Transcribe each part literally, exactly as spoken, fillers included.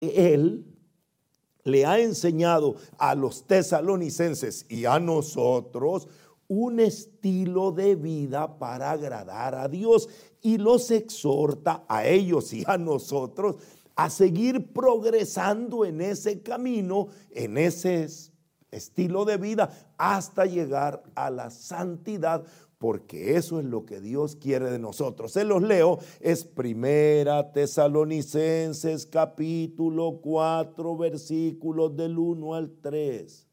Él le ha enseñado a los tesalonicenses y a nosotros un estilo de vida para agradar a Dios, y los exhorta a ellos y a nosotros a seguir progresando en ese camino, en ese estilo de vida, hasta llegar a la santidad, porque eso es lo que Dios quiere de nosotros. Se los leo, es Primera Tesalonicenses capítulo cuatro, versículos del uno al tres.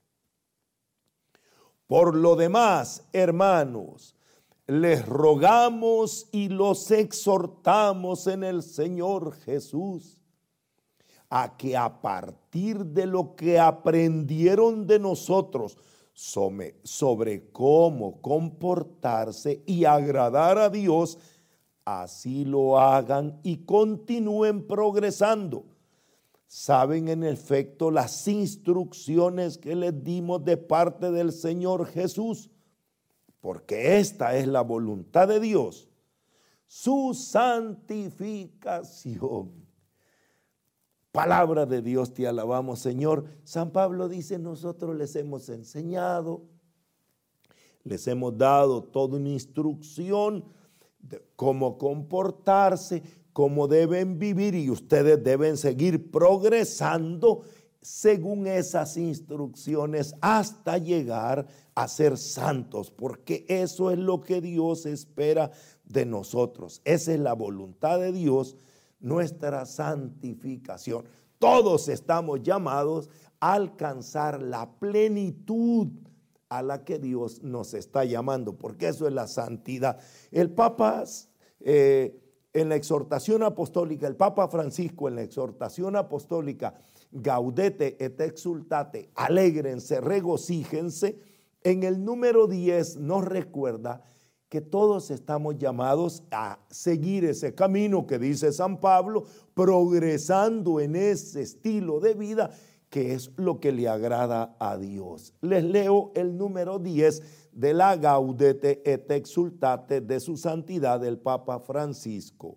Por lo demás, hermanos, les rogamos y los exhortamos en el Señor Jesús a que a partir de lo que aprendieron de nosotros sobre, sobre cómo comportarse y agradar a Dios, así lo hagan y continúen progresando. Saben en efecto las instrucciones que les dimos de parte del Señor Jesús, porque esta es la voluntad de Dios, su santificación. Palabra de Dios, te alabamos, Señor. San Pablo dice, nosotros les hemos enseñado, les hemos dado toda una instrucción de cómo comportarse, cómo deben vivir, y ustedes deben seguir progresando según esas instrucciones hasta llegar a ser santos, porque eso es lo que Dios espera de nosotros. Esa es la voluntad de Dios, nuestra santificación. Todos estamos llamados a alcanzar la plenitud a la que Dios nos está llamando, porque eso es la santidad. El Papa eh, en la exhortación apostólica, el Papa Francisco en la exhortación apostólica Gaudete et exultate, alégrense, regocíjense, en el número diez nos recuerda que todos estamos llamados a seguir ese camino que dice San Pablo, progresando en ese estilo de vida que es lo que le agrada a Dios. Les leo el número diez de la Gaudete et exultate de su santidad el Papa Francisco.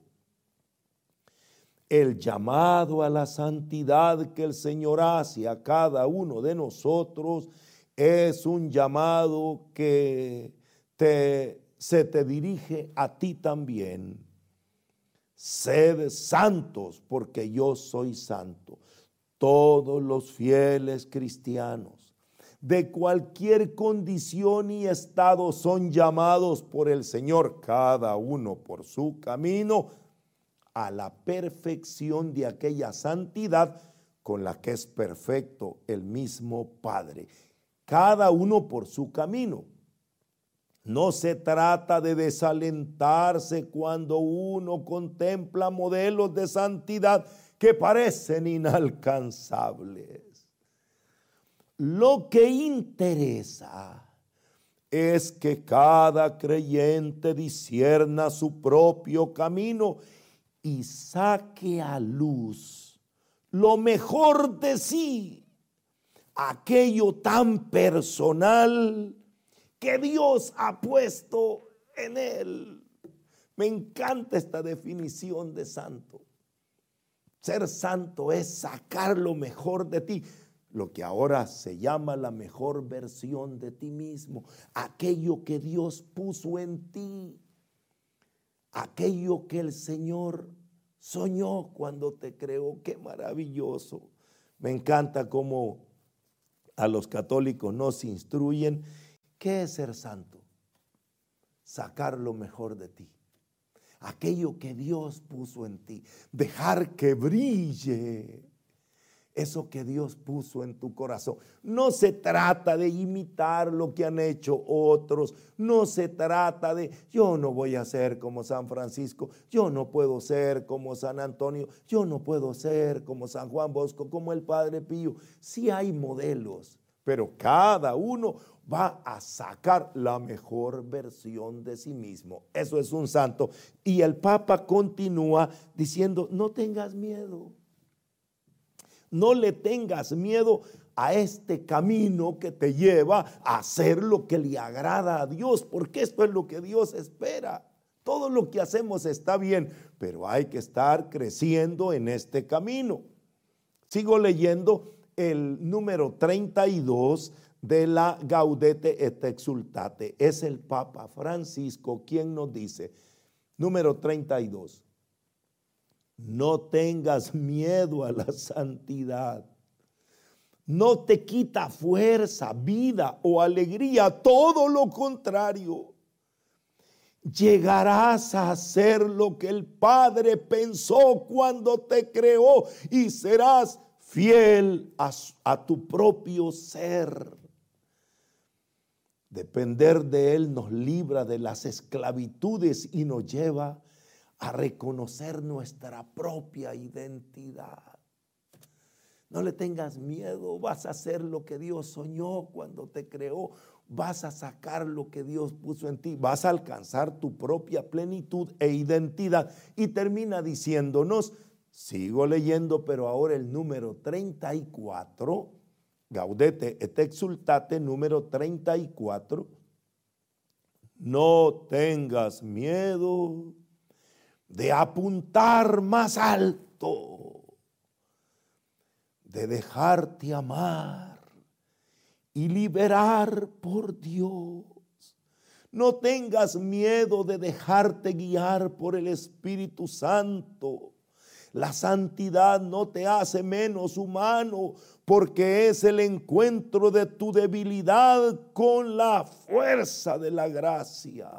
El llamado a la santidad que el Señor hace a cada uno de nosotros es un llamado que te, se te dirige a ti también. Sed santos porque yo soy santo. Todos los fieles cristianos de cualquier condición y estado son llamados por el Señor, cada uno por su camino, a la perfección de aquella santidad con la que es perfecto el mismo Padre. Cada uno por su camino. No se trata de desalentarse cuando uno contempla modelos de santidad que parecen inalcanzables. Lo que interesa es que cada creyente discierna su propio camino y saque a luz lo mejor de sí, aquello tan personal que Dios ha puesto en él. Me encanta esta definición de santo. Ser santo es sacar lo mejor de ti, lo que ahora se llama la mejor versión de ti mismo, aquello que Dios puso en ti. Aquello que el Señor soñó cuando te creó. Qué maravilloso. Me encanta cómo a los católicos nos instruyen. ¿Qué es ser santo? Sacar lo mejor de ti. Aquello que Dios puso en ti. Dejar que brille eso que Dios puso en tu corazón. No se trata de imitar lo que han hecho otros. No se trata de, yo no voy a ser como San Francisco, yo no puedo ser como San Antonio, yo no puedo ser como San Juan Bosco, como el Padre Pío. Sí hay modelos, pero cada uno va a sacar la mejor versión de sí mismo. Eso es un santo. Y el Papa continúa diciendo, no tengas miedo. No le tengas miedo a este camino que te lleva a hacer lo que le agrada a Dios, porque esto es lo que Dios espera. Todo lo que hacemos está bien, pero hay que estar creciendo en este camino. Sigo leyendo el número treinta y dos de la Gaudete et Exsultate. Es el Papa Francisco quien nos dice, número treinta y dos, no tengas miedo a la santidad. No te quita fuerza, vida o alegría, todo lo contrario. Llegarás a hacer lo que el Padre pensó cuando te creó y serás fiel a, a tu propio ser. Depender de Él nos libra de las esclavitudes y nos lleva a reconocer nuestra propia identidad. No le tengas miedo, vas a hacer lo que Dios soñó cuando te creó, vas a sacar lo que Dios puso en ti, vas a alcanzar tu propia plenitud e identidad. Y termina diciéndonos, sigo leyendo, pero ahora el número treinta y cuatro, Gaudete et Exsultate, número treinta y cuatro, no tengas miedo de apuntar más alto, de dejarte amar y liberar por Dios. No tengas miedo de dejarte guiar por el Espíritu Santo. La santidad no te hace menos humano, porque es el encuentro de tu debilidad con la fuerza de la gracia.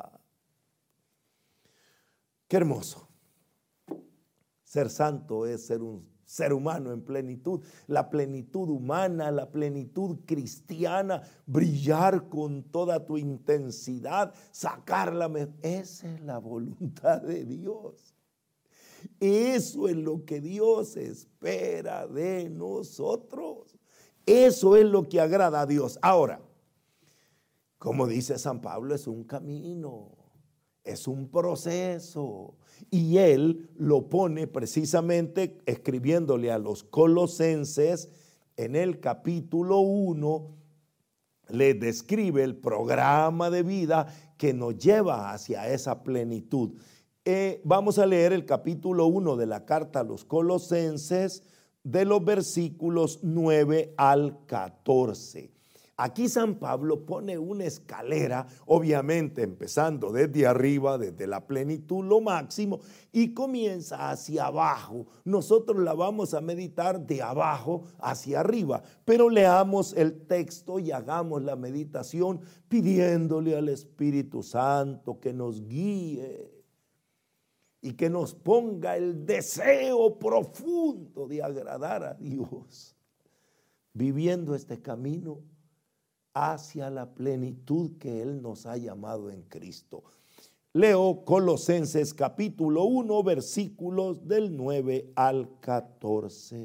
Qué hermoso. Ser santo es ser un ser humano en plenitud, la plenitud humana, la plenitud cristiana, brillar con toda tu intensidad, sacarla. Esa es la voluntad de Dios. Eso es lo que Dios espera de nosotros. Eso es lo que agrada a Dios. Ahora, como dice San Pablo, es un camino, es un proceso. Y él lo pone precisamente escribiéndole a los colosenses en el capítulo uno, le describe el programa de vida que nos lleva hacia esa plenitud. Eh, vamos a leer el capítulo uno de la carta a los colosenses de los versículos nueve al catorce. Aquí San Pablo pone una escalera, obviamente empezando desde arriba, desde la plenitud, lo máximo, y comienza hacia abajo. Nosotros la vamos a meditar de abajo hacia arriba, pero leamos el texto y hagamos la meditación pidiéndole al Espíritu Santo que nos guíe y que nos ponga el deseo profundo de agradar a Dios, viviendo este camino hacia la plenitud que Él nos ha llamado en Cristo. Leo Colosenses capítulo uno, versículos del nueve al catorce.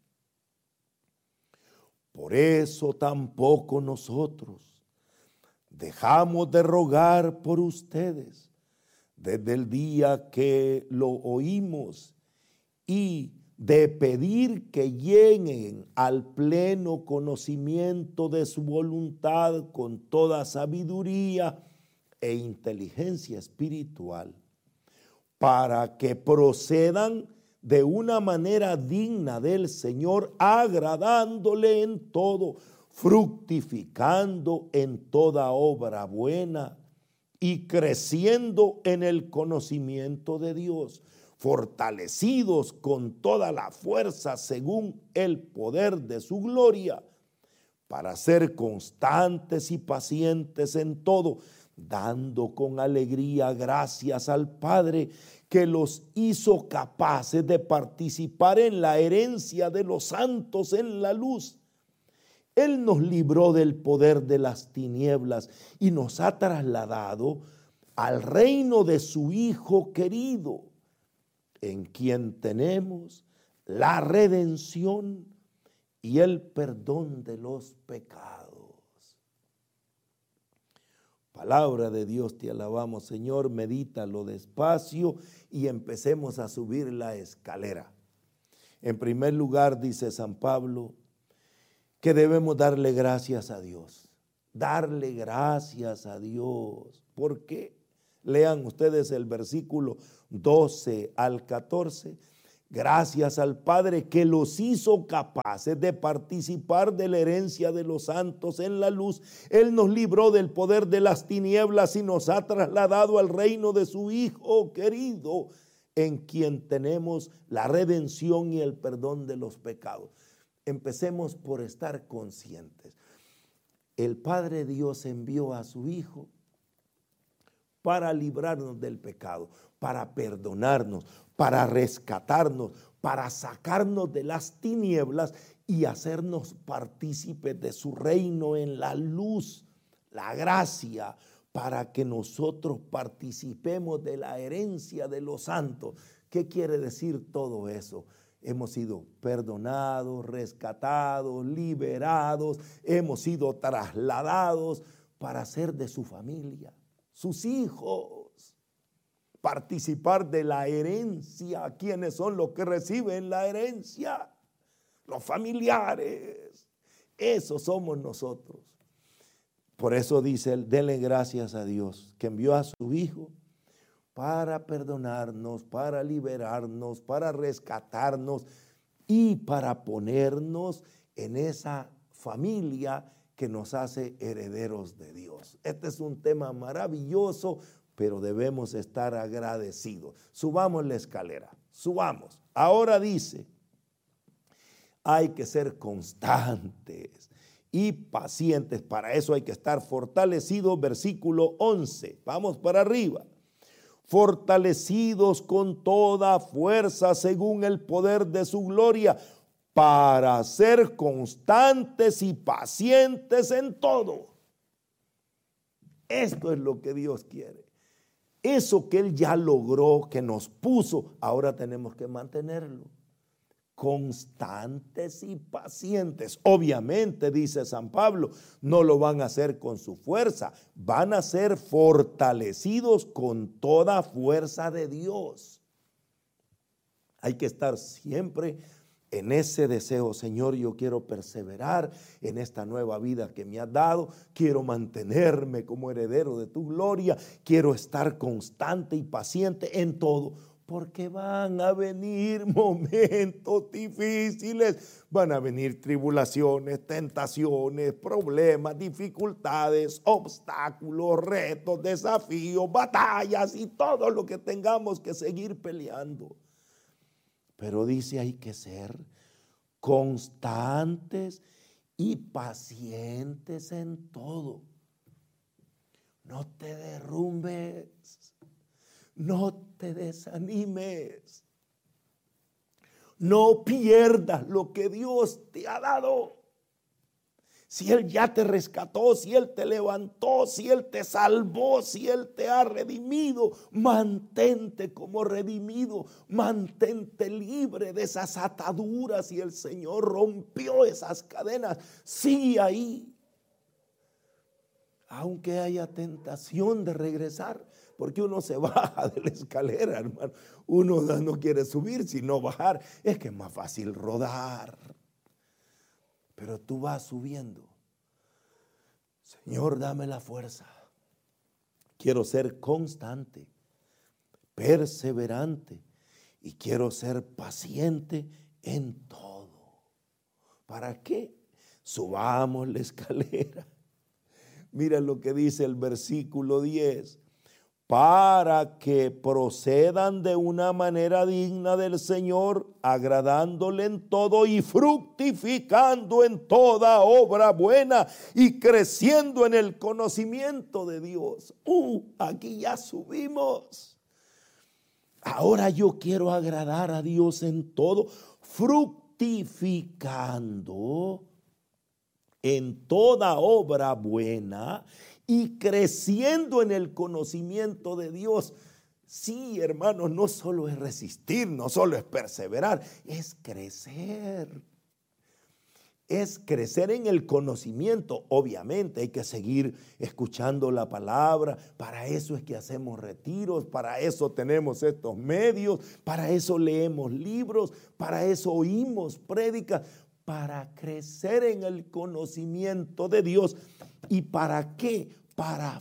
Por eso tampoco nosotros dejamos de rogar por ustedes desde el día que lo oímos y de pedir que lleguen al pleno conocimiento de su voluntad con toda sabiduría e inteligencia espiritual, para que procedan de una manera digna del Señor, agradándole en todo, fructificando en toda obra buena y creciendo en el conocimiento de Dios, fortalecidos con toda la fuerza según el poder de su gloria, para ser constantes y pacientes en todo, dando con alegría gracias al Padre que los hizo capaces de participar en la herencia de los santos en la luz. Él nos libró del poder de las tinieblas y nos ha trasladado al reino de su Hijo querido, en quien tenemos la redención y el perdón de los pecados. Palabra de Dios, te alabamos, Señor. Medítalo despacio y empecemos a subir la escalera. En primer lugar, dice San Pablo, que debemos darle gracias a Dios. Darle gracias a Dios. ¿Por qué? Lean ustedes el versículo doce al catorce. Gracias al Padre que los hizo capaces de participar de la herencia de los santos en la luz. Él nos libró del poder de las tinieblas y nos ha trasladado al reino de su Hijo querido, en quien tenemos la redención y el perdón de los pecados. Empecemos por estar conscientes. El Padre Dios envió a su Hijo para librarnos del pecado, para perdonarnos, para rescatarnos, para sacarnos de las tinieblas y hacernos partícipes de su reino en la luz, la gracia, para que nosotros participemos de la herencia de los santos. ¿Qué quiere decir todo eso? Hemos sido perdonados, rescatados, liberados, hemos sido trasladados para ser de su familia, sus hijos. Participar de la herencia. ¿Quiénes son los que reciben la herencia? Los familiares. Esos somos nosotros. Por eso dice él, denle gracias a Dios que envió a su Hijo para perdonarnos, para liberarnos, para rescatarnos y para ponernos en esa familia que nos hace herederos de Dios. Este es un tema maravilloso, pero debemos estar agradecidos. Subamos la escalera, subamos. Ahora dice, hay que ser constantes y pacientes. Para eso hay que estar fortalecidos. Versículo once, vamos para arriba. Fortalecidos con toda fuerza según el poder de su gloria, para ser constantes y pacientes en todo. Esto es lo que Dios quiere. Eso que Él ya logró, que nos puso, ahora tenemos que mantenerlo. Constantes y pacientes. Obviamente, dice San Pablo, no lo van a hacer con su fuerza, van a ser fortalecidos con toda fuerza de Dios. Hay que estar siempre en ese deseo. Señor, yo quiero perseverar en esta nueva vida que me has dado, quiero mantenerme como heredero de tu gloria, quiero estar constante y paciente en todo, porque van a venir momentos difíciles, van a venir tribulaciones, tentaciones, problemas, dificultades, obstáculos, retos, desafíos, batallas y todo lo que tengamos que seguir peleando. Pero dice, hay que ser constantes y pacientes en todo. No te derrumbes, no te desanimes, no pierdas lo que Dios te ha dado. Si Él ya te rescató, si Él te levantó, si Él te salvó, si Él te ha redimido, mantente como redimido, mantente libre de esas ataduras. Y el Señor rompió esas cadenas. Sí, ahí, aunque haya tentación de regresar, porque uno se baja de la escalera, hermano. Uno no quiere subir, sino bajar. Es que es más fácil rodar. Pero tú vas subiendo. Señor, dame la fuerza. Quiero ser constante, perseverante y quiero ser paciente en todo. ¿Para qué? Subamos la escalera. Mira lo que dice el versículo diez. Para que procedan de una manera digna del Señor, agradándole en todo y fructificando en toda obra buena y creciendo en el conocimiento de Dios. Uh, aquí ya subimos. Ahora yo quiero agradar a Dios en todo, fructificando en toda obra buena y creciendo en el conocimiento de Dios. Sí, hermanos, no solo es resistir, no solo es perseverar, es crecer. Es crecer en el conocimiento. Obviamente hay que seguir escuchando la palabra. Para eso es que hacemos retiros, para eso tenemos estos medios, para eso leemos libros, para eso oímos prédicas, para crecer en el conocimiento de Dios. ¿Y para qué? Para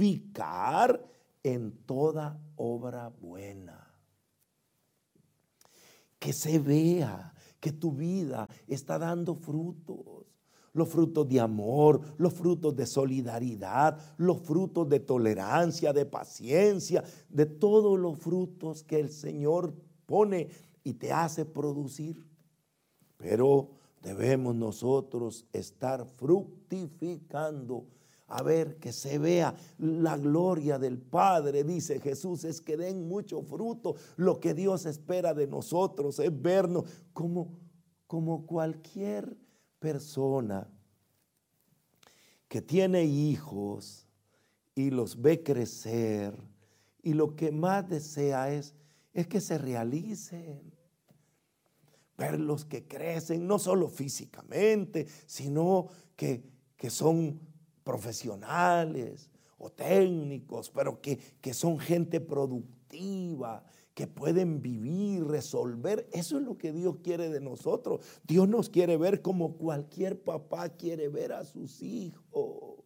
fructificar en toda obra buena. que se vea que tu vida está dando frutos. Los frutos de amor, los frutos de solidaridad, los frutos de tolerancia, de paciencia, de todos los frutos que el Señor pone y te hace producir. Pero debemos nosotros estar fructificando, a ver que se vea la gloria del Padre. Dice Jesús, es que den mucho fruto. Lo que Dios espera de nosotros es vernos como, como cualquier persona que tiene hijos y los ve crecer, y lo que más desea es, es que se realicen. Verlos que crecen, no solo físicamente, sino que, que son profesionales o técnicos, pero que, que son gente productiva, que pueden vivir, resolver. Eso es lo que Dios quiere de nosotros. Dios nos quiere ver como cualquier papá quiere ver a sus hijos.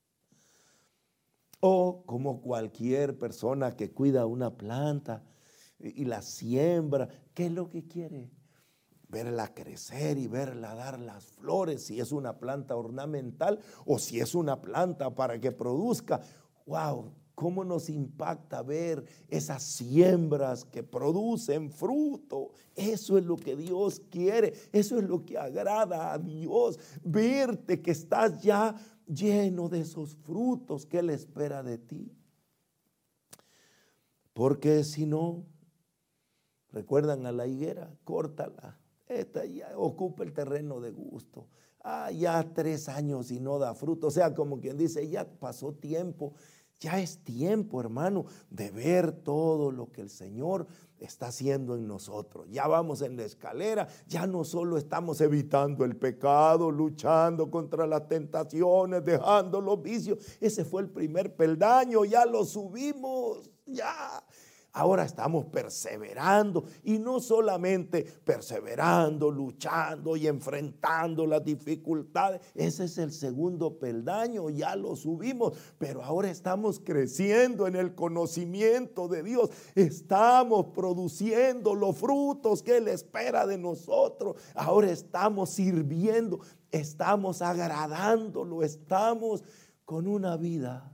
O como cualquier persona que cuida una planta y la siembra. ¿Qué es lo que quiere? Verla crecer y verla dar las flores, si es una planta ornamental o si es una planta para que produzca. ¡Wow! ¿Cómo nos impacta ver esas siembras que producen fruto? Eso es lo que Dios quiere, eso es lo que agrada a Dios, verte que estás ya lleno de esos frutos que Él espera de ti. Porque si no, recuerdan a la higuera, córtala. Esta ya ocupa el terreno de gusto. Ah, ya tres años y no da fruto. O sea, como quien dice, ya pasó tiempo. Ya es tiempo, hermano, de ver todo lo que el Señor está haciendo en nosotros. Ya vamos en la escalera, ya no solo estamos evitando el pecado, luchando contra las tentaciones, dejando los vicios. Ese fue el primer peldaño, ya lo subimos, ya. Ahora estamos perseverando, y no solamente perseverando, luchando y enfrentando las dificultades. Ese es el segundo peldaño, ya lo subimos, pero ahora estamos creciendo en el conocimiento de Dios. Estamos produciendo los frutos que Él espera de nosotros. Ahora estamos sirviendo, estamos agradándolo, estamos con una vida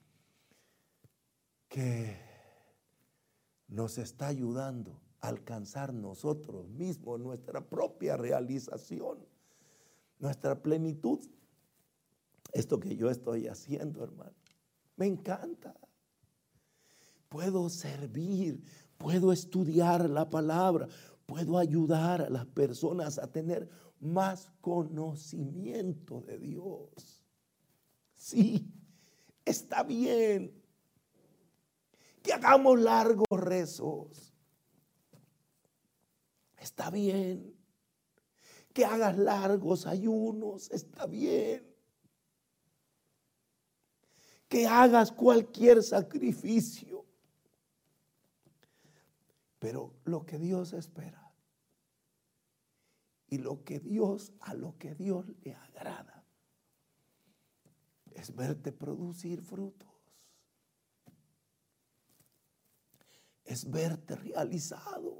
que nos está ayudando a alcanzar nosotros mismos nuestra propia realización, nuestra plenitud. Esto que yo estoy haciendo, hermano, me encanta. Puedo servir, puedo estudiar la palabra, puedo ayudar a las personas a tener más conocimiento de Dios. Sí, está bien que hagamos largos rezos. Está bien que hagas largos ayunos. Está bien que hagas cualquier sacrificio. Pero lo que Dios espera y lo que Dios, a lo que Dios le agrada, es verte producir frutos. Es verte realizado.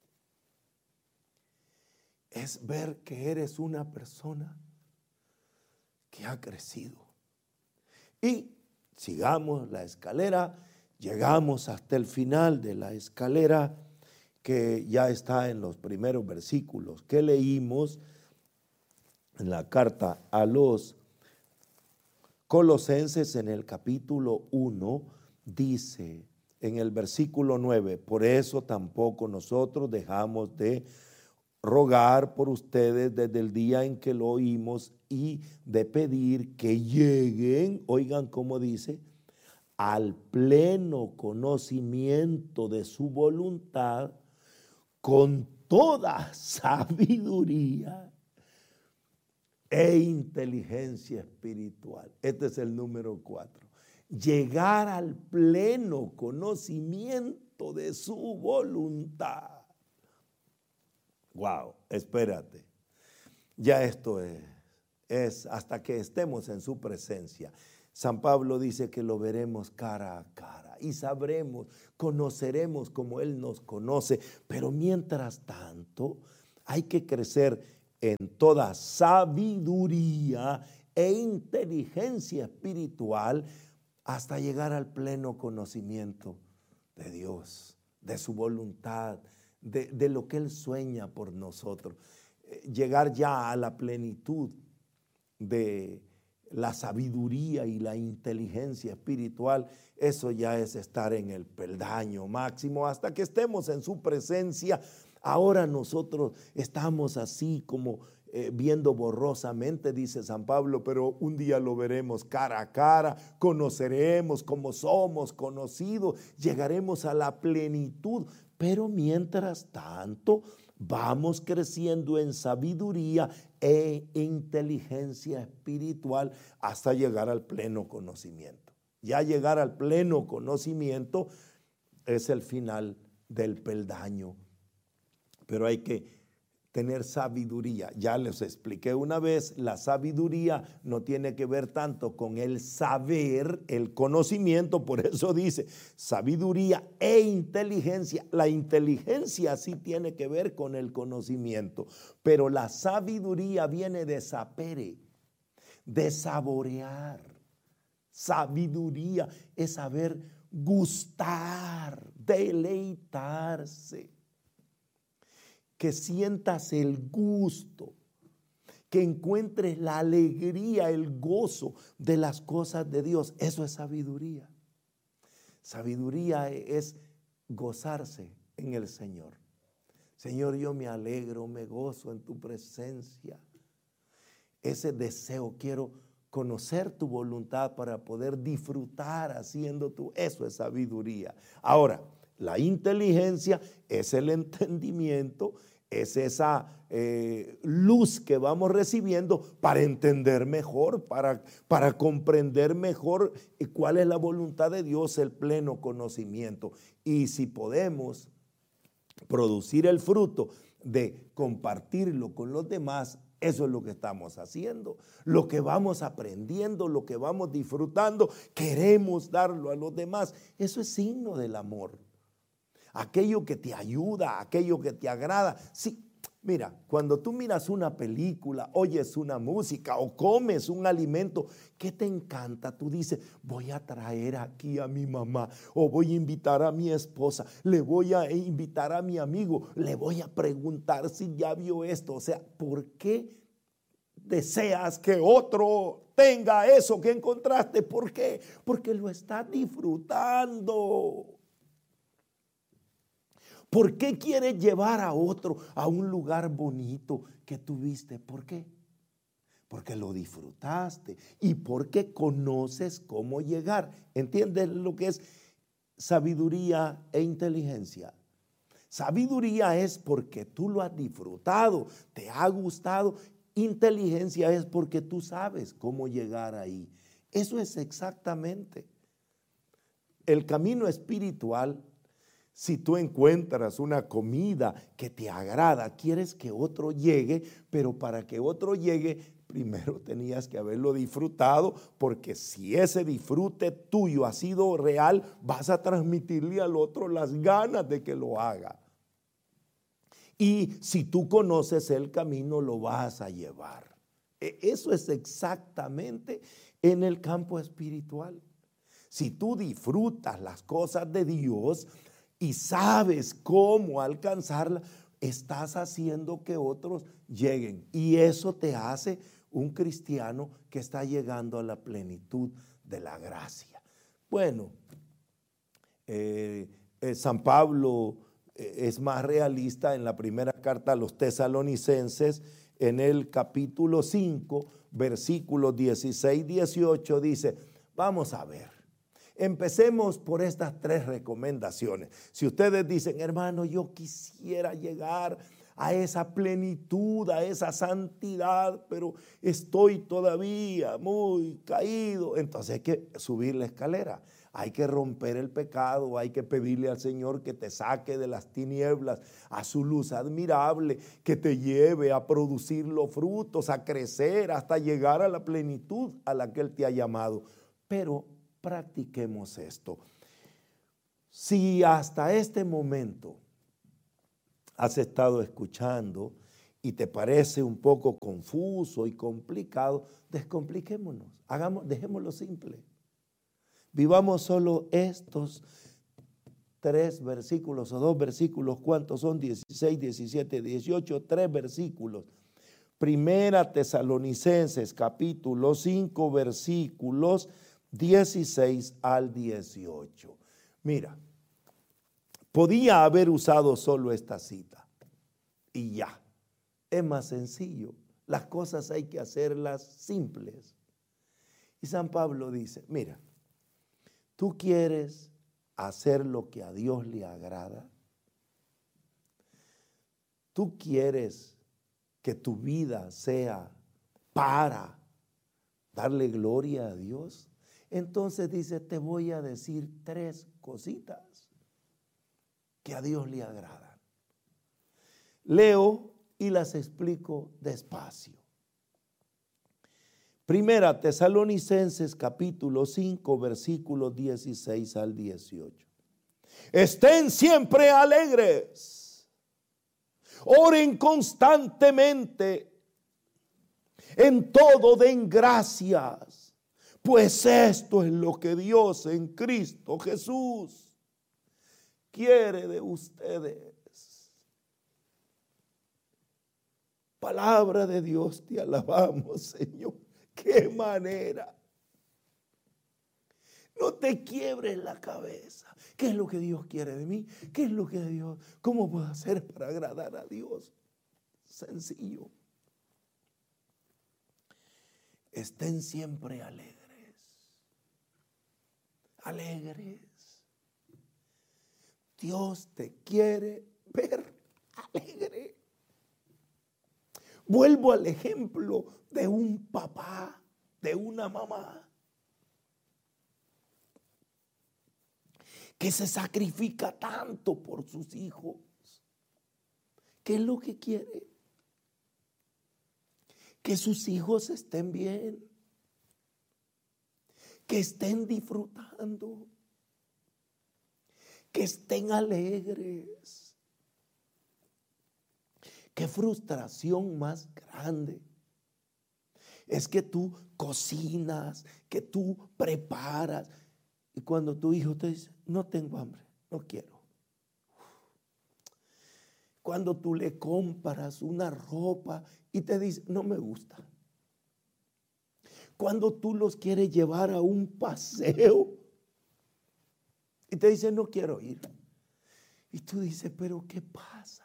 Es ver que eres una persona que ha crecido. Y sigamos la escalera, llegamos hasta el final de la escalera, que ya está en los primeros versículos que leímos en la carta a los Colosenses, en el capítulo uno, dice en el versículo nueve: por eso tampoco nosotros dejamos de rogar por ustedes desde el día en que lo oímos, y de pedir que lleguen, oigan cómo dice, al pleno conocimiento de su voluntad, con toda sabiduría e inteligencia espiritual. Este es el número cuatro. Llegar al pleno conocimiento de su voluntad. Wow, espérate. Ya esto es, es hasta que estemos en su presencia. San Pablo dice que lo veremos cara a cara y sabremos, conoceremos como Él nos conoce. Pero mientras tanto, hay que crecer en toda sabiduría e inteligencia espiritual hasta llegar al pleno conocimiento de Dios, de su voluntad, de, de lo que Él sueña por nosotros. Llegar ya a la plenitud de la sabiduría y la inteligencia espiritual, eso ya es estar en el peldaño máximo hasta que estemos en su presencia. Ahora nosotros estamos así como eh, viendo borrosamente, dice San Pablo, pero un día lo veremos cara a cara, conoceremos como somos conocidos, llegaremos a la plenitud. Pero mientras tanto, vamos creciendo en sabiduría e inteligencia espiritual hasta llegar al pleno conocimiento. Ya llegar al pleno conocimiento es el final del peldaño. Pero hay que tener sabiduría. Ya les expliqué una vez, la sabiduría no tiene que ver tanto con el saber, el conocimiento, por eso dice sabiduría e inteligencia. La inteligencia sí tiene que ver con el conocimiento, pero la sabiduría viene de sapere, de saborear. Sabiduría es saber gustar, deleitarse. Que sientas el gusto, que encuentres la alegría, el gozo de las cosas de Dios. Eso es sabiduría. Sabiduría es gozarse en el Señor. Señor, yo me alegro, me gozo en tu presencia. Ese deseo, quiero conocer tu voluntad para poder disfrutar haciendo tu. Eso es sabiduría. Ahora, la inteligencia es el entendimiento, es esa eh, luz que vamos recibiendo para entender mejor, para, para comprender mejor cuál es la voluntad de Dios, el pleno conocimiento. Y si podemos producir el fruto de compartirlo con los demás, eso es lo que estamos haciendo. Lo que vamos aprendiendo, lo que vamos disfrutando, queremos darlo a los demás. Eso es signo del amor. Aquello que te ayuda, aquello que te agrada. Sí, mira, cuando tú miras una película, oyes una música o comes un alimento que te encanta, tú dices, voy a traer aquí a mi mamá o voy a invitar a mi esposa, le voy a invitar a mi amigo, le voy a preguntar si ya vio esto. O sea, ¿por qué deseas que otro tenga eso que encontraste? ¿Por qué? Porque lo estás disfrutando. ¿Por qué quieres llevar a otro a un lugar bonito que tuviste? ¿Por qué? Porque lo disfrutaste y porque conoces cómo llegar. ¿Entiendes lo que es sabiduría e inteligencia? Sabiduría es porque tú lo has disfrutado, te ha gustado. Inteligencia es porque tú sabes cómo llegar ahí. Eso es exactamente el camino espiritual. Si tú encuentras una comida que te agrada, quieres que otro llegue, pero para que otro llegue, primero tenías que haberlo disfrutado, porque si ese disfrute tuyo ha sido real, vas a transmitirle al otro las ganas de que lo haga. Y si tú conoces el camino, lo vas a llevar. Eso es exactamente en el campo espiritual. Si tú disfrutas las cosas de Dios y sabes cómo alcanzarla, estás haciendo que otros lleguen. Y eso te hace un cristiano que está llegando a la plenitud de la gracia. Bueno, eh, eh, San Pablo eh, es más realista en la primera carta a los tesalonicenses, en el capítulo cinco, versículos dieciséis y dieciocho, dice, vamos a ver. Empecemos por estas tres recomendaciones. Si ustedes dicen, hermano, yo quisiera llegar a esa plenitud, a esa santidad, pero estoy todavía muy caído, entonces hay que subir la escalera. Hay que romper el pecado, hay que pedirle al Señor que te saque de las tinieblas a su luz admirable, que te lleve a producir los frutos, a crecer hasta llegar a la plenitud a la que Él te ha llamado. Pero practiquemos esto. Si hasta este momento has estado escuchando y te parece un poco confuso y complicado, descompliquémonos, hagamos, dejémoslo simple. Vivamos solo estos tres versículos o dos versículos. ¿Cuántos son? dieciséis, diecisiete, dieciocho, tres versículos. Primera Tesalonicenses capítulo cinco versículos dieciséis al dieciocho. Mira, podía haber usado solo esta cita y ya. Es más sencillo. Las cosas hay que hacerlas simples. Y San Pablo dice, mira, tú quieres hacer lo que a Dios le agrada. Tú quieres que tu vida sea para darle gloria a Dios. Entonces dice, te voy a decir tres cositas que a Dios le agradan. Leo y las explico despacio. Primera Tesalonicenses capítulo cinco versículos dieciséis al dieciocho. Estén siempre alegres, oren constantemente, en todo den gracias, pues esto es lo que Dios en Cristo Jesús quiere de ustedes. Palabra de Dios, te alabamos, Señor. ¡Qué manera! No te quiebres la cabeza. ¿Qué es lo que Dios quiere de mí? ¿Qué es lo que Dios? ¿Cómo puedo hacer para agradar a Dios? Sencillo. Estén siempre alegres. Alegres. Dios te quiere ver alegre. Vuelvo al ejemplo de un papá, de una mamá, que se sacrifica tanto por sus hijos. ¿Qué es lo que quiere? Que sus hijos estén bien, que estén disfrutando, que estén alegres. Qué frustración más grande es que tú cocinas, que tú preparas y cuando tu hijo te dice, no tengo hambre, no quiero. Cuando tú le compras una ropa y te dice, no me gusta. Cuando tú los quieres llevar a un paseo y te dice, no quiero ir. Y tú dices, pero ¿qué pasa?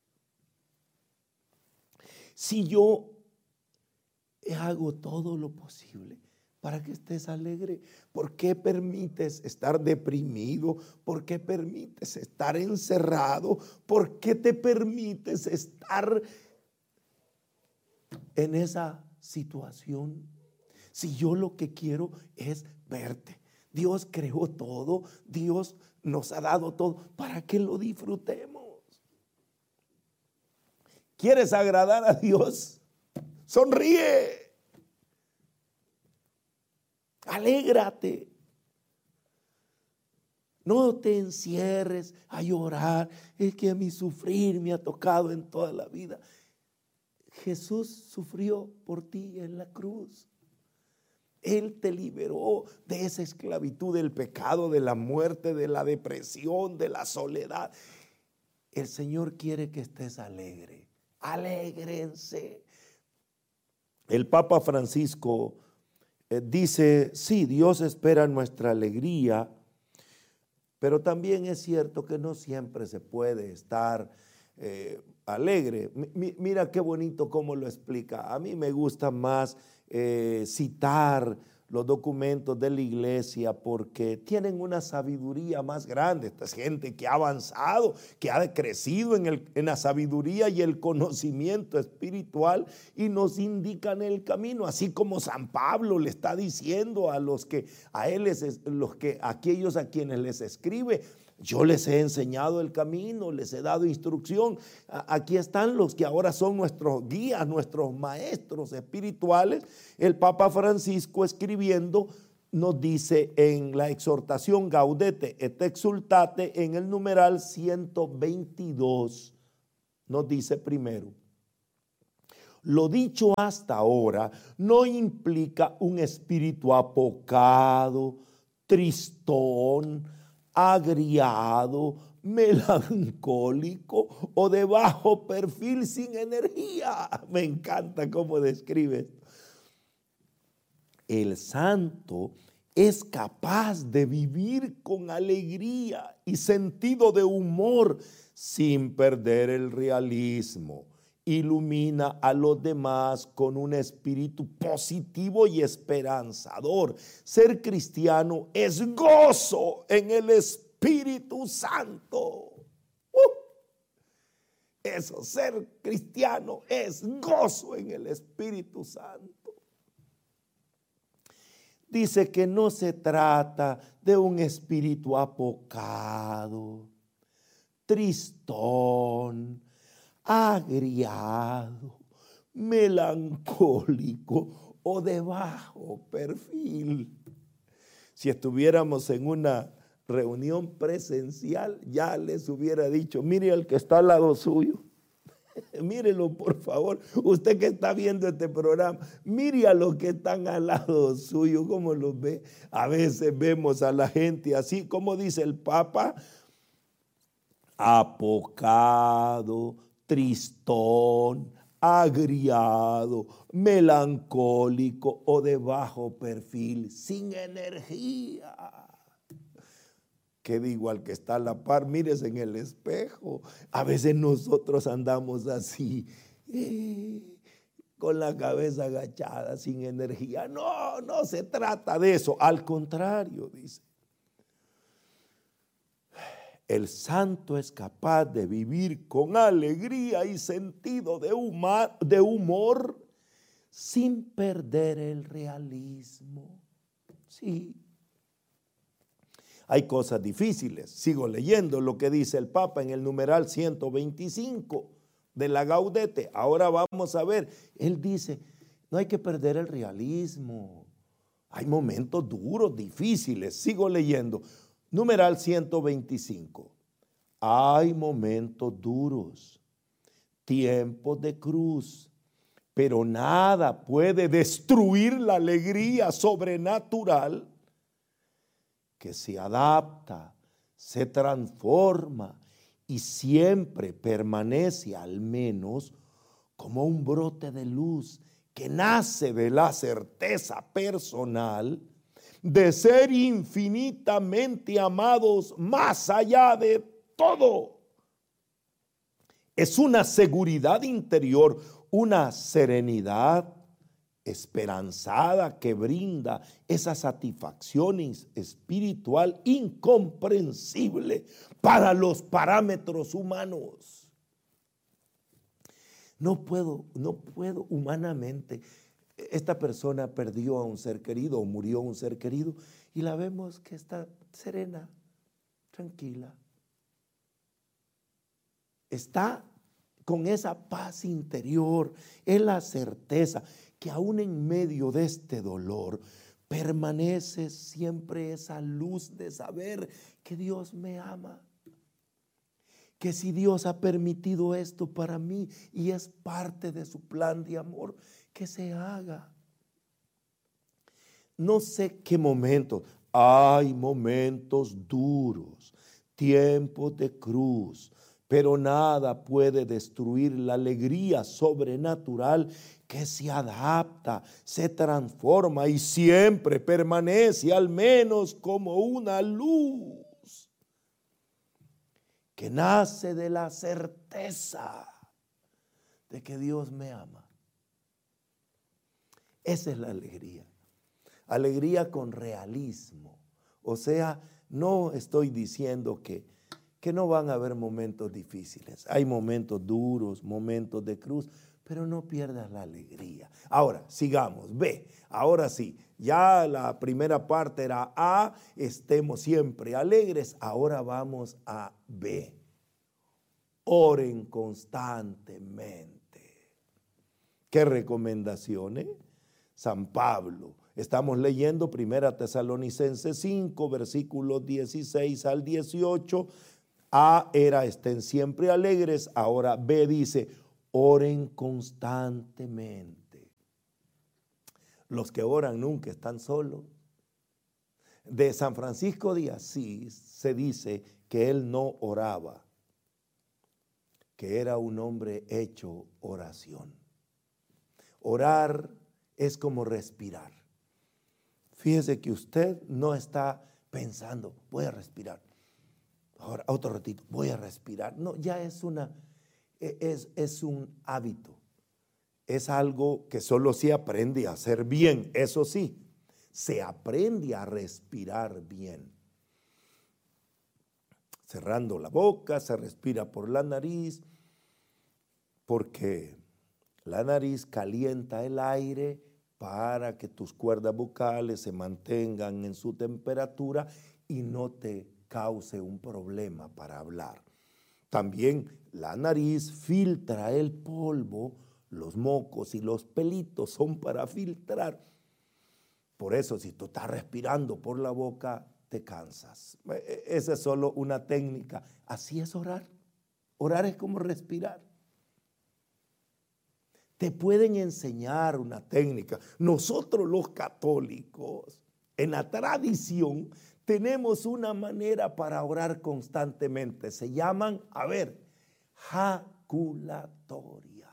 Si yo hago todo lo posible para que estés alegre, ¿por qué permites estar deprimido? ¿Por qué permites estar encerrado? ¿Por qué te permites estar en esa situación? Si yo lo que quiero es verte. Dios creó todo, Dios nos ha dado todo para que lo disfrutemos. ¿Quieres agradar a Dios? Sonríe. Alégrate. No te encierres a llorar. Es que a mí sufrir me ha tocado en toda la vida. Jesús sufrió por ti en la cruz. Él te liberó de esa esclavitud del pecado, de la muerte, de la depresión, de la soledad. El Señor quiere que estés alegre. Alégrense. El Papa Francisco eh, dice, sí, Dios espera nuestra alegría, pero también es cierto que no siempre se puede estar eh, alegre. M- mira qué bonito cómo lo explica. A mí me gusta más eh, citar los documentos de la iglesia porque tienen una sabiduría más grande. Esta es gente que ha avanzado, que ha crecido en, el, en la sabiduría y el conocimiento espiritual y nos indican el camino, así como San Pablo le está diciendo a los que a él les, los que aquellos a quienes les escribe, yo les he enseñado el camino, les he dado instrucción. Aquí están los que ahora son nuestros guías, nuestros maestros espirituales. El Papa Francisco escribiendo nos dice en la exhortación Gaudete et Exsultate en el numeral ciento veintidós, nos dice primero: lo dicho hasta ahora no implica un espíritu apocado, tristón, agriado, melancólico o de bajo perfil sin energía. Me encanta cómo describe esto. El santo es capaz de vivir con alegría y sentido de humor sin perder el realismo. Ilumina a los demás con un espíritu positivo y esperanzador. Ser cristiano es gozo en el Espíritu Santo. Uh, eso, ser cristiano es gozo en el Espíritu Santo. Dice que no se trata de un espíritu apocado, tristón, agriado, melancólico o de bajo perfil. Si estuviéramos en una reunión presencial, ya les hubiera dicho: mire al que está al lado suyo, mírelo por favor, usted que está viendo este programa, mire a los que están al lado suyo, cómo los ve. A veces vemos a la gente así, como dice el Papa, apocado, tristón, agriado, melancólico o de bajo perfil, sin energía. Que digo al que está a la par, mírese en el espejo. A veces nosotros andamos así, eh, con la cabeza agachada, sin energía. No, no se trata de eso. Al contrario, dice, el santo es capaz de vivir con alegría y sentido de humor, de humor sin perder el realismo. Sí. Hay cosas difíciles. Sigo leyendo lo que dice el Papa en el numeral ciento veinticinco de la Gaudete. Ahora vamos a ver. Él dice, no hay que perder el realismo. Hay momentos duros, difíciles. Sigo leyendo. Numeral ciento veinticinco. Hay momentos duros, tiempos de cruz, pero nada puede destruir la alegría sobrenatural que se adapta, se transforma y siempre permanece al menos como un brote de luz que nace de la certeza personal de ser infinitamente amados más allá de todo. Es una seguridad interior, una serenidad esperanzada que brinda esa satisfacción espiritual incomprensible para los parámetros humanos. No puedo, no puedo humanamente. Esta persona perdió a un ser querido o murió a un ser querido y la vemos que está serena, tranquila. Está con esa paz interior, es la certeza que aún en medio de este dolor permanece siempre esa luz de saber que Dios me ama. Que si Dios ha permitido esto para mí y es parte de su plan de amor, que se haga. No sé qué momentos, hay momentos duros, tiempos de cruz, pero nada puede destruir la alegría sobrenatural que se adapta, se transforma y siempre permanece al menos como una luz que nace de la certeza de que Dios me ama. Esa es la alegría. Alegría con realismo. O sea, no estoy diciendo que, que no van a haber momentos difíciles. Hay momentos duros, momentos de cruz, pero no pierdas la alegría. Ahora, sigamos. B. Ahora sí, ya la primera parte era A, estemos siempre alegres. Ahora vamos a B. Oren constantemente. ¿Qué recomendaciones? San Pablo Estamos leyendo Primera Tesalonicenses cinco, versículos dieciséis al dieciocho. A era estén siempre alegres. Ahora B dice, oren constantemente. Los que oran nunca están solos. De San Francisco de Asís se dice que él no oraba, que era un hombre hecho oración. Orar es como respirar. Fíjese que usted no está pensando, voy a respirar. Ahora, otro ratito, voy a respirar. No, ya es una, es, es un hábito. Es algo que solo se aprende a hacer bien. Eso sí, se aprende a respirar bien. Cerrando la boca, se respira por la nariz, porque la nariz calienta el aire para que tus cuerdas vocales se mantengan en su temperatura y no te cause un problema para hablar. También la nariz filtra el polvo, los mocos y los pelitos son para filtrar. Por eso, si tú estás respirando por la boca, te cansas. Esa es solo una técnica. Así es orar. Orar es como respirar. Te pueden enseñar una técnica. Nosotros los católicos, en la tradición, tenemos una manera para orar constantemente. Se llaman, a ver, jaculatorias.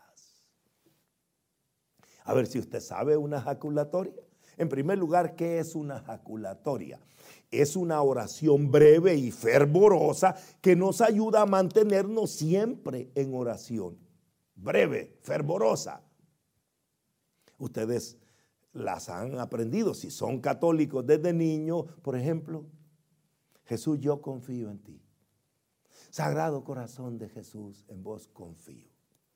A ver si usted sabe una jaculatoria. En primer lugar, ¿qué es una jaculatoria? Es una oración breve y fervorosa que nos ayuda a mantenernos siempre en oración. Breve, fervorosa. Ustedes las han aprendido. Si son católicos desde niños, por ejemplo, Jesús, yo confío en ti. Sagrado corazón de Jesús, en vos confío.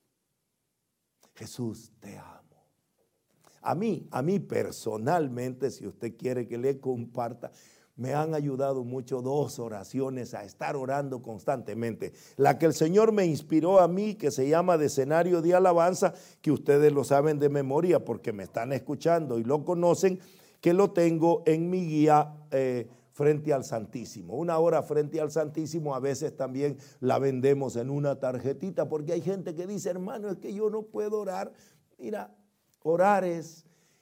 Jesús, te amo. A mí, a mí personalmente, si usted quiere que le comparta, me han ayudado mucho dos oraciones a estar orando constantemente. La que el Señor me inspiró a mí, que se llama Decenario de Alabanza, que ustedes lo saben de memoria porque me están escuchando y lo conocen, que lo tengo en mi guía eh, frente al Santísimo. Una hora frente al Santísimo, a veces también la vendemos en una tarjetita, porque hay gente que dice, hermano, es que yo no puedo orar. Mira, orar es...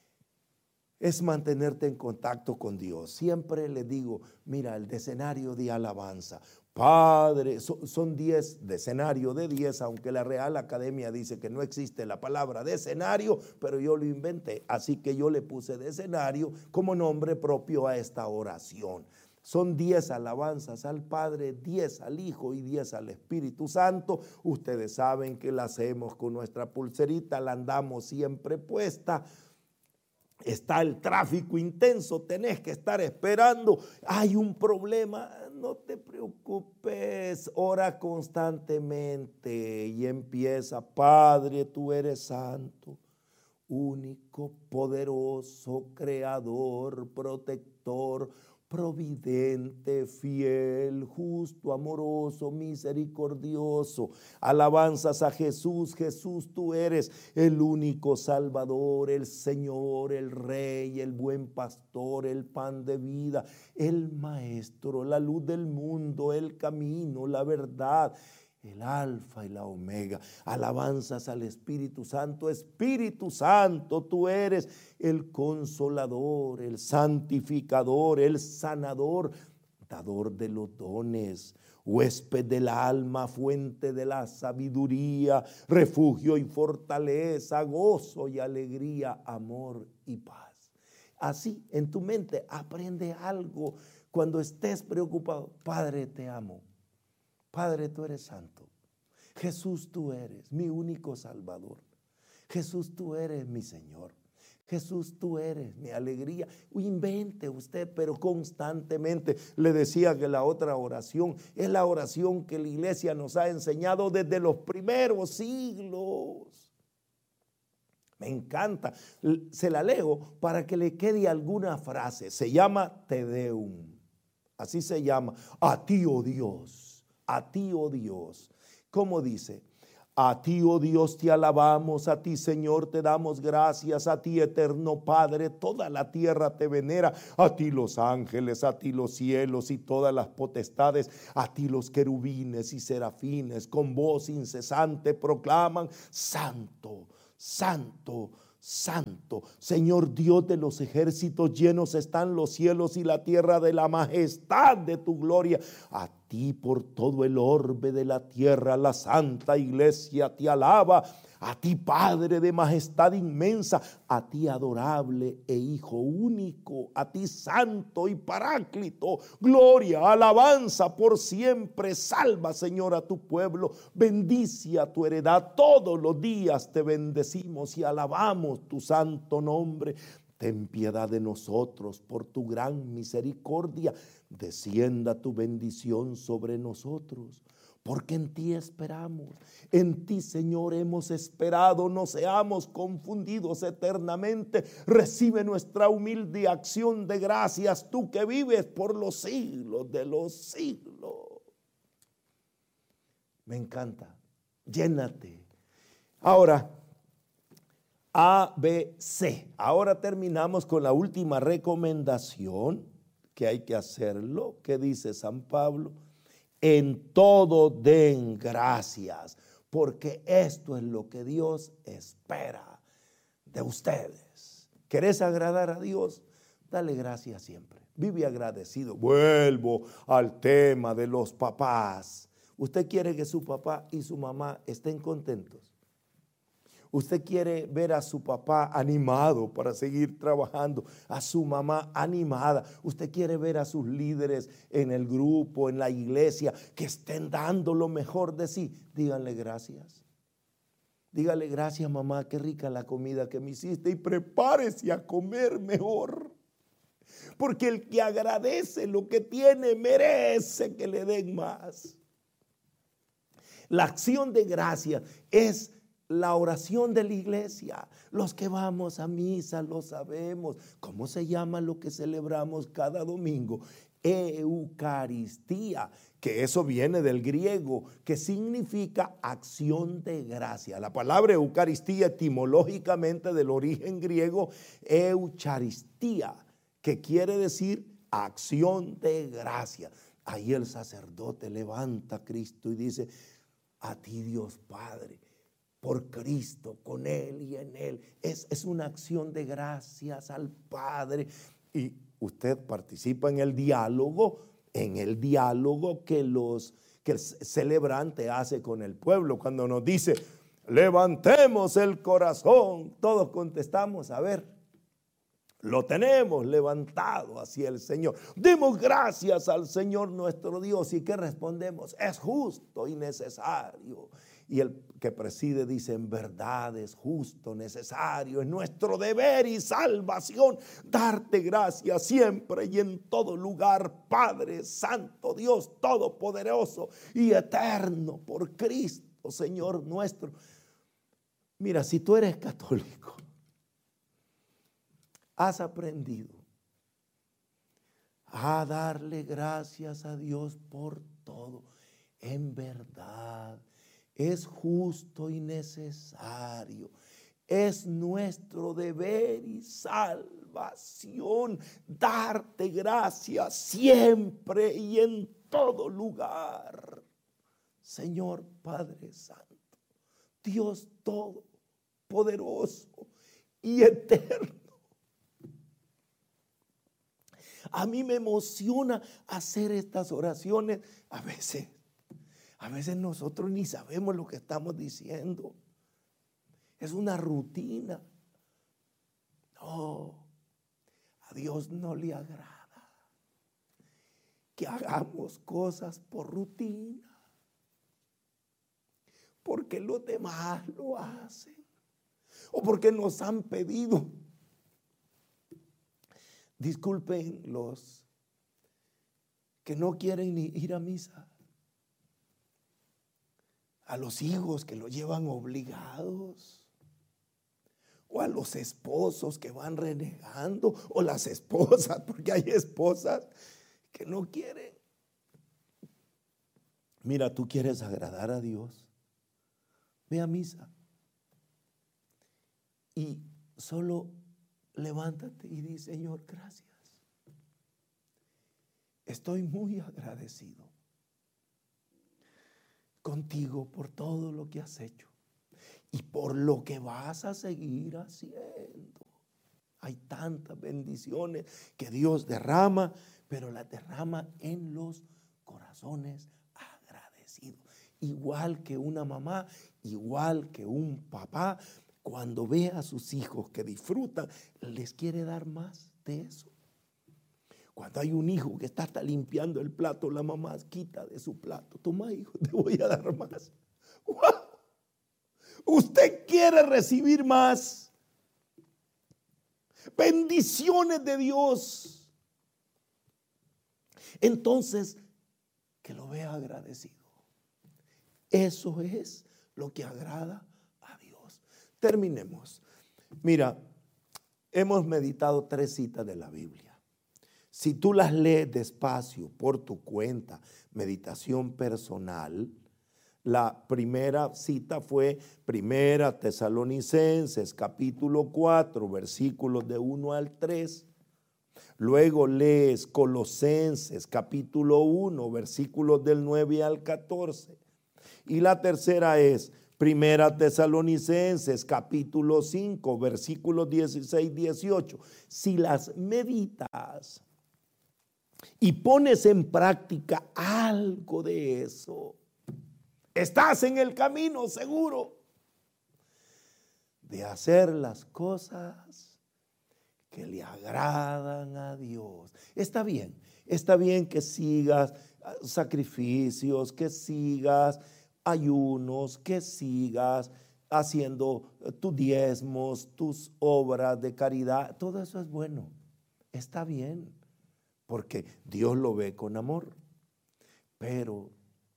es mantenerte en contacto con Dios. Siempre le digo, mira, el decenario de alabanza. Padre, son, son diez, decenario de diez, aunque la Real Academia dice que no existe la palabra decenario, pero yo lo inventé. Así que yo le puse decenario como nombre propio a esta oración. Son diez alabanzas al Padre, diez al Hijo y diez al Espíritu Santo. Ustedes saben que la hacemos con nuestra pulserita, la andamos siempre puesta. Está el tráfico intenso, tenés que estar esperando, hay un problema, no te preocupes, ora constantemente y empieza, Padre, tú eres santo, único, poderoso, creador, protector, providente, fiel, justo, amoroso, misericordioso. Alabanzas a Jesús. Jesús, tú eres el único Salvador, el Señor, el Rey, el buen pastor, el pan de vida, el Maestro, la luz del mundo, el camino, la verdad, el alfa y la omega. Alabanzas al Espíritu Santo. Espíritu Santo, tú eres el consolador, el santificador, el sanador, dador de los dones, huésped del alma, fuente de la sabiduría, refugio y fortaleza, gozo y alegría, amor y paz. Así en tu mente aprende algo cuando estés preocupado. Padre, te amo. Padre, tú eres santo. Jesús, tú eres mi único Salvador. Jesús, tú eres mi Señor. Jesús, tú eres mi alegría. Invente usted, pero constantemente. Le decía que la otra oración es la oración que la iglesia nos ha enseñado desde los primeros siglos. Me encanta. Se la leo para que le quede alguna frase. Se llama Te Deum. Así se llama. A ti, oh Dios. A ti, oh Dios. ¿Cómo dice? A ti, oh Dios, te alabamos, a ti, Señor, te damos gracias, a ti, eterno Padre, toda la tierra te venera, a ti los ángeles, a ti los cielos y todas las potestades, a ti los querubines y serafines, con voz incesante proclaman: Santo, Santo, Santo, Señor Dios de los ejércitos, llenos están los cielos y la tierra de la majestad de tu gloria. A ti por todo el orbe de la tierra la santa iglesia te alaba. A ti, Padre de majestad inmensa, a ti adorable e Hijo único, a ti Santo y Paráclito, gloria, alabanza por siempre. Salva, Señor, a tu pueblo, bendice a tu heredad. Todos los días te bendecimos y alabamos tu santo nombre. Ten piedad de nosotros por tu gran misericordia. Descienda tu bendición sobre nosotros, porque en ti esperamos. En ti, Señor, hemos esperado. No seamos confundidos eternamente. Recibe nuestra humilde acción de gracias, tú que vives por los siglos de los siglos. Me encanta. Llénate. Ahora, A, B, C. Ahora terminamos con la última recomendación, que hay que hacerlo, que dice San Pablo: en todo den gracias, porque esto es lo que Dios espera de ustedes. ¿Querés agradar a Dios? Dale gracias siempre. Vive agradecido. Vuelvo al tema de los papás. ¿Usted quiere que su papá y su mamá estén contentos? Usted quiere ver a su papá animado para seguir trabajando, a su mamá animada. Usted quiere ver a sus líderes en el grupo, en la iglesia, que estén dando lo mejor de sí. Díganle gracias. Dígale: gracias, mamá, qué rica la comida que me hiciste, y prepárese a comer mejor. Porque el que agradece lo que tiene merece que le den más. La acción de gracias es la oración de la iglesia. Los que vamos a misa lo sabemos. ¿Cómo se llama lo que celebramos cada domingo? Eucaristía, que eso viene del griego, que significa acción de gracia. La palabra Eucaristía, etimológicamente del origen griego, eucharistía, que quiere decir acción de gracia. Ahí el sacerdote levanta a Cristo y dice: a ti, Dios Padre, por Cristo, con Él y en Él. Es, es una acción de gracias al Padre. Y usted participa en el diálogo, en el diálogo que, los, que el celebrante hace con el pueblo. Cuando nos dice: levantemos el corazón, todos contestamos: a ver, lo tenemos levantado hacia el Señor. Demos gracias al Señor nuestro Dios. ¿Y qué respondemos? Es justo y necesario. Y el que preside dice: en verdad es justo, necesario, es nuestro deber y salvación darte gracias siempre y en todo lugar, Padre Santo, Dios Todopoderoso y eterno, por Cristo, Señor nuestro. Mira, si tú eres católico, has aprendido a darle gracias a Dios por todo. En verdad es justo y necesario. Es nuestro deber y salvación darte gracias siempre y en todo lugar. Señor Padre Santo, Dios Todopoderoso y eterno. A mí me emociona hacer estas oraciones. A veces, a veces nosotros ni sabemos lo que estamos diciendo. Es una rutina. No, a Dios no le agrada que hagamos cosas por rutina, porque los demás lo hacen o porque nos han pedido. Disculpen los que no quieren ni ir a misa, a los hijos que lo llevan obligados, o a los esposos que van renegando, o las esposas, porque hay esposas que no quieren. Mira, tú quieres agradar a Dios, ve a misa y solo levántate y di: Señor, gracias. Estoy muy agradecido contigo por todo lo que has hecho y por lo que vas a seguir haciendo. Hay tantas bendiciones que Dios derrama, pero las derrama en los corazones agradecidos. Igual que una mamá, igual que un papá, cuando ve a sus hijos que disfrutan, les quiere dar más de eso. Cuando hay un hijo que está hasta limpiando el plato, la mamá quita de su plato: toma, hijo, te voy a dar más. ¡Wow! Usted quiere recibir más bendiciones de Dios. Entonces, que lo vea agradecido. Eso es lo que agrada a Dios. Terminemos. Mira, hemos meditado tres citas de la Biblia. Si tú las lees despacio por tu cuenta, meditación personal, la primera cita fue Primera Tesalonicenses, capítulo cuatro, versículos de uno al tres. Luego lees Colosenses, capítulo uno, versículos del nueve al catorce. Y la tercera es Primera Tesalonicenses, capítulo cinco, versículos dieciséis, dieciocho. Si las meditas y pones en práctica algo de eso, estás en el camino seguro de hacer las cosas que le agradan a Dios. Está bien, está bien que sigas sacrificios, que sigas ayunos, que sigas haciendo tus diezmos, tus obras de caridad. Todo eso es bueno, está bien, porque Dios lo ve con amor. Pero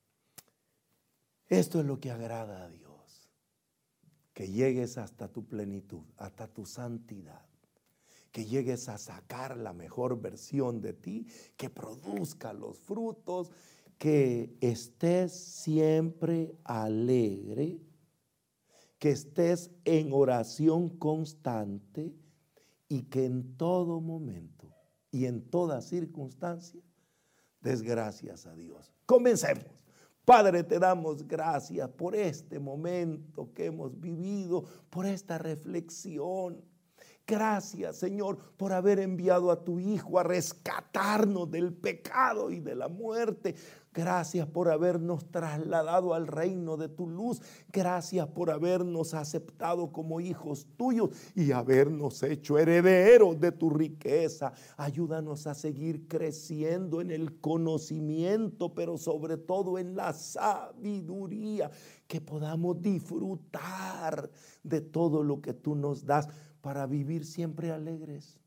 esto es lo que agrada a Dios, que llegues hasta tu plenitud, hasta tu santidad, que llegues a sacar la mejor versión de ti, que produzca los frutos, que estés siempre alegre, que estés en oración constante y que en todo momento y en toda circunstancia des gracias a Dios. Comencemos. Padre, te damos gracias por este momento que hemos vivido, por esta reflexión. Gracias, Señor, por haber enviado a tu Hijo a rescatarnos del pecado y de la muerte. Gracias por habernos trasladado al reino de tu luz. Gracias por habernos aceptado como hijos tuyos y habernos hecho herederos de tu riqueza. Ayúdanos a seguir creciendo en el conocimiento, pero sobre todo en la sabiduría, que podamos disfrutar de todo lo que tú nos das para vivir siempre alegres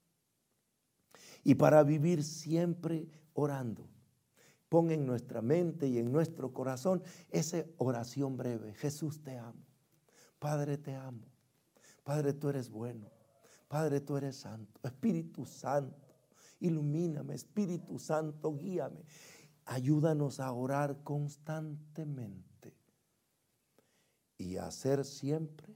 y para vivir siempre orando. Pon en nuestra mente y en nuestro corazón esa oración breve: Jesús, te amo. Padre, te amo. Padre, tú eres bueno. Padre, tú eres santo. Espíritu Santo, ilumíname. Espíritu Santo, guíame. Ayúdanos a orar constantemente y a hacer siempre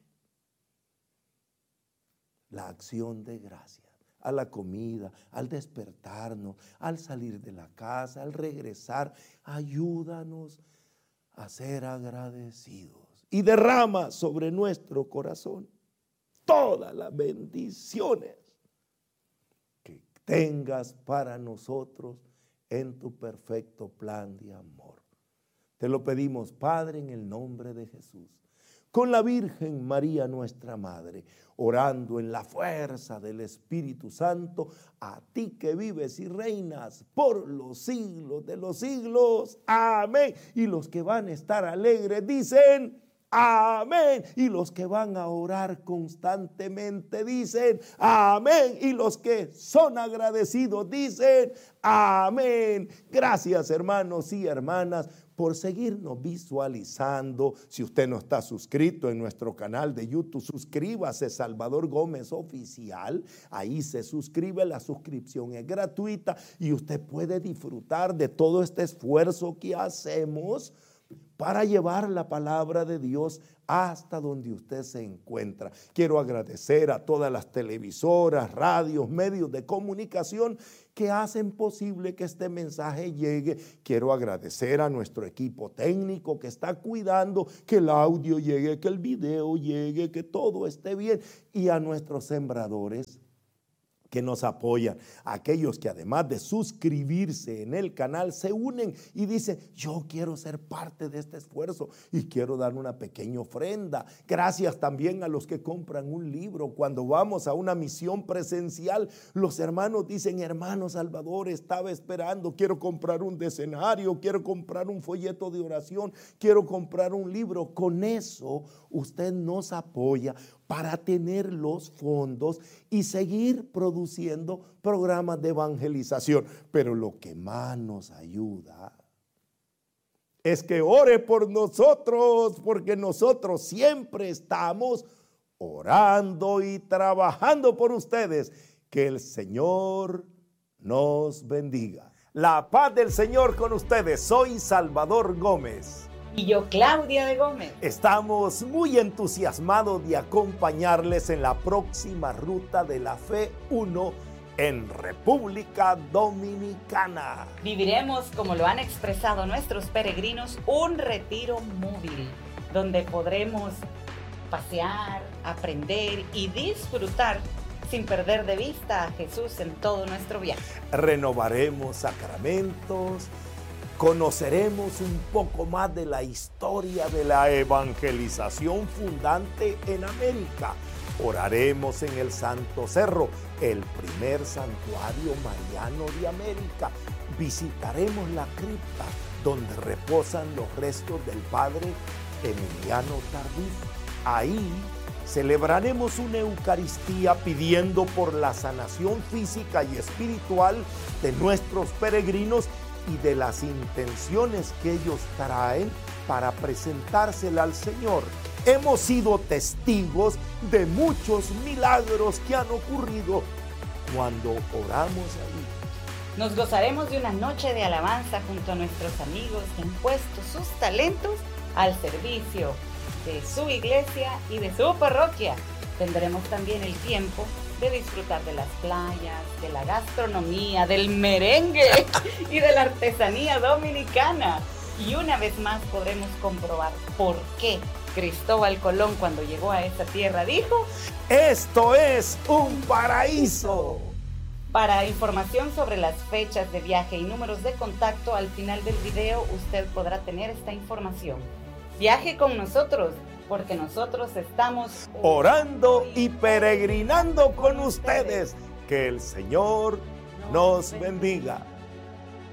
la acción de gracia. A la comida, al despertarnos, al salir de la casa, al regresar. Ayúdanos a ser agradecidos y derrama sobre nuestro corazón todas las bendiciones que tengas para nosotros en tu perfecto plan de amor. Te lo pedimos, Padre, en el nombre de Jesús, con la Virgen María, nuestra Madre, orando en la fuerza del Espíritu Santo, a ti que vives y reinas por los siglos de los siglos. Amén. Y los que van a estar alegres dicen amén. Y los que van a orar constantemente dicen amén. Y los que son agradecidos dicen amén. Gracias, hermanos y hermanas, por seguirnos visualizando. Si usted no está suscrito en nuestro canal de YouTube, suscríbase, Salvador Gómez Oficial. Ahí se suscribe, la suscripción es gratuita y usted puede disfrutar de todo este esfuerzo que hacemos para llevar la palabra de Dios hasta donde usted se encuentra. Quiero agradecer a todas las televisoras, radios, medios de comunicación que hacen posible que este mensaje llegue. Quiero agradecer a nuestro equipo técnico que está cuidando que el audio llegue, que el video llegue, que todo esté bien, y a nuestros sembradores que nos apoyan, aquellos que además de suscribirse en el canal se unen y dicen: yo quiero ser parte de este esfuerzo y quiero dar una pequeña ofrenda. Gracias también a los que compran un libro. Cuando vamos a una misión presencial, los hermanos dicen: hermano Salvador, estaba esperando, quiero comprar un decenario, quiero comprar un folleto de oración, quiero comprar un libro. Con eso usted nos apoya para tener los fondos y seguir produciendo programas de evangelización. Pero lo que más nos ayuda es que ore por nosotros, porque nosotros siempre estamos orando y trabajando por ustedes. Que el Señor nos bendiga. La paz del Señor con ustedes. Soy Salvador Gómez. Y yo, Claudia de Gómez. Estamos muy entusiasmados de acompañarles en la próxima Ruta de la Fe uno en República Dominicana. Viviremos, como lo han expresado nuestros peregrinos, un retiro móvil, donde podremos pasear, aprender y disfrutar sin perder de vista a Jesús en todo nuestro viaje. Renovaremos sacramentos, conoceremos un poco más de la historia de la evangelización fundante en América. Oraremos en el Santo Cerro, el primer santuario mariano de América. Visitaremos la cripta donde reposan los restos del padre Emiliano Tardif. Ahí celebraremos una Eucaristía pidiendo por la sanación física y espiritual de nuestros peregrinos y de las intenciones que ellos traen para presentársela al Señor. Hemos sido testigos de muchos milagros que han ocurrido cuando oramos ahí. Nos gozaremos de una noche de alabanza junto a nuestros amigos que han puesto sus talentos al servicio de su iglesia y de su parroquia. Tendremos también el tiempo de disfrutar de las playas, de la gastronomía, del merengue y de la artesanía dominicana. Y una vez más podremos comprobar por qué Cristóbal Colón, cuando llegó a esta tierra, dijo: esto es un paraíso. Para información sobre las fechas de viaje y números de contacto, al final del video usted podrá tener esta información. Viaje con nosotros, porque nosotros estamos orando y peregrinando con ustedes. Que el Señor nos bendiga.